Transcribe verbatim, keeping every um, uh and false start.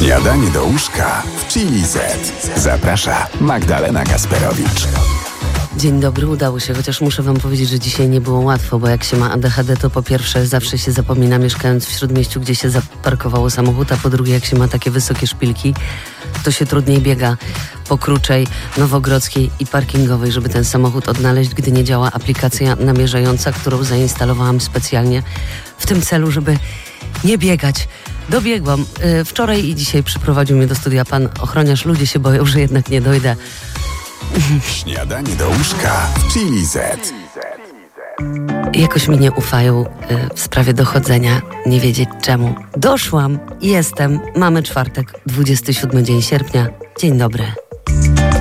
Śniadanie do łóżka w Chili Z. Zaprasza Magdalena Gasperowicz. Dzień dobry, udało się, chociaż muszę wam powiedzieć, że dzisiaj nie było łatwo, bo jak się ma A D H D, to po pierwsze zawsze się zapomina, mieszkając w Śródmieściu, gdzie się zaparkowało samochód, a po drugie, jak się ma takie wysokie szpilki, to się trudniej biega po Kruczej, Nowogrodzkiej i Parkingowej, żeby ten samochód odnaleźć, gdy nie działa aplikacja namierzająca, którą zainstalowałam specjalnie w tym celu, żeby nie biegać. Dobiegłam. Wczoraj i dzisiaj przyprowadził mnie do studia pan ochroniarz. Ludzie się boją, że jednak nie dojdę. Śniadanie do łóżka w Chili Z. Jakoś mi nie ufają w sprawie dochodzenia, nie wiedzieć czemu. Doszłam, jestem, mamy czwartek, dwudziesty siódmy dzień sierpnia. Dzień dobry.